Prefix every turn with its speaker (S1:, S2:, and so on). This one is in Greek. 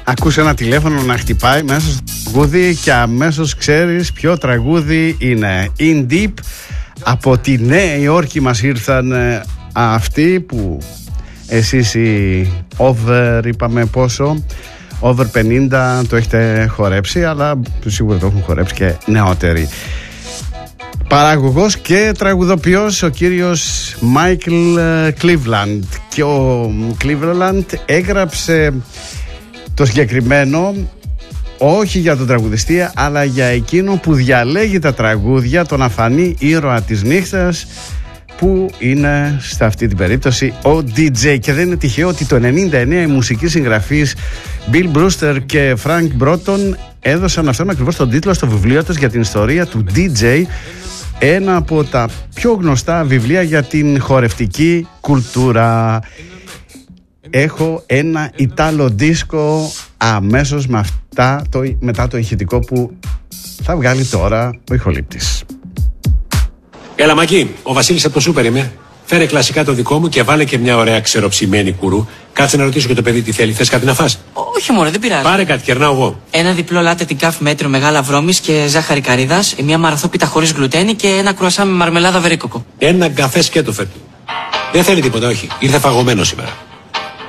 S1: Ακούς ένα τηλέφωνο να χτυπάει μέσα στο τραγούδι και αμέσως ξέρεις ποιο τραγούδι είναι. In Deep, από τη Νέα Υόρκη μας ήρθαν αυτοί που εσείς οι over, είπαμε πόσο, over 50 το έχετε χορέψει, αλλά σίγουρα το έχουν χορέψει και νεότεροι. Παραγωγός και τραγουδοποιός ο κύριος Μάικλ Κλίβλαντ. Και ο Κλίβλαντ έγραψε το συγκεκριμένο όχι για τον τραγουδιστή, αλλά για εκείνο που διαλέγει τα τραγούδια, τον αφανή ήρωα της νύχτας, που είναι σε αυτή την περίπτωση ο DJ. Και δεν είναι τυχαίο ότι το 1999 οι μουσικοί συγγραφείς Bill Brewster και Frank Broughton έδωσαν αυτόν ακριβώς τον τίτλο στο βιβλίο τους για την ιστορία του DJ, ένα από τα πιο γνωστά βιβλία για την χορευτική κουλτούρα. Έχω ένα Ιτάλο δίσκο αμέσως μετά το ηχητικό που θα βγάλει τώρα ο ηχολήπτης.
S2: Έλα Μάκη, ο Βασίλης από το σούπερ είμαι. Φέρε κλασικά το δικό μου και βάλε και μια ωραία ξεροψημένη κουρού. Κάτσε να ρωτήσω και το παιδί τι θέλει. Θες κάτι να φας?
S3: Όχι μωρέ, δεν πειράζει.
S2: Πάρε κάτι, κερνάω εγώ.
S3: Ένα διπλό λάτε την κάφ μέτριο μεγάλα βρώμης και ζάχαρη καρύδας, μια μαραθόπιτα χωρίς γλουτένι και ένα κρουασά με μαρμελάδα βερίκοκο.
S2: Ένα καφέ σκέτο φέρνει. Δεν θέλει τίποτα, όχι. Ήρθε φαγωμένο σήμερα.